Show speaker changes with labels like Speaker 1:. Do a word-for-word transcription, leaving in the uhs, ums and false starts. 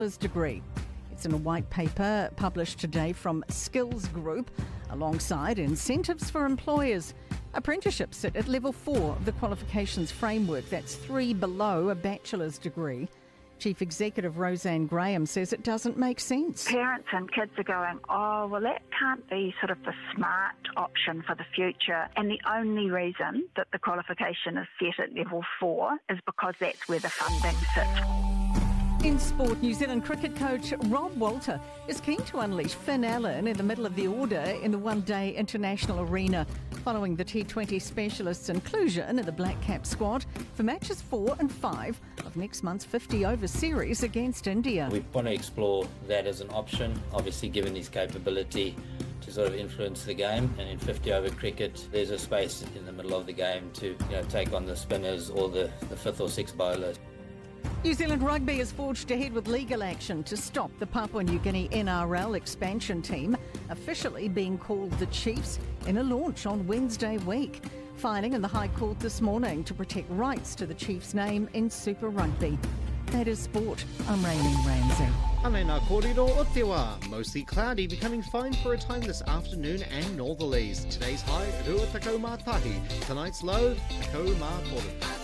Speaker 1: bachelor's degree. It's in a white paper published today from Skills Group, alongside incentives for employers. Apprenticeships sit at level four of the qualifications framework. That's three below a bachelor's degree. Chief Executive Roseanne Graham says it doesn't make sense.
Speaker 2: Parents and kids are going, oh, well, that can't be sort of the smart option for the future. And the only reason that the qualification is set at level four is because that's where the funding sits.
Speaker 1: In sport, New Zealand cricket coach Rob Walter is keen to unleash Finn Allen in the middle of the order in the one-day international arena, following the T twenty specialists' inclusion in the Black Cap squad for matches four and five of next month's fifty over series against India.
Speaker 3: We want to explore that as an option, obviously given his capability to sort of influence the game. And in fifty over cricket, there's a space in the middle of the game to, you know, take on the spinners or the, the fifth or sixth bowlers.
Speaker 1: New Zealand Rugby has forged ahead with legal action to stop the Papua New Guinea N R L expansion team, officially being called the Chiefs, in a launch on Wednesday week. Filing in the High Court this morning to protect rights to the Chiefs' name in Super Rugby. That is sport. I'm Raylene Ramsey.
Speaker 4: Anena kōrero o te wā. Mostly cloudy, becoming fine for a time this afternoon and northerlies. Today's high, rua takau mā tahi. Tonight's low, takau mā toru.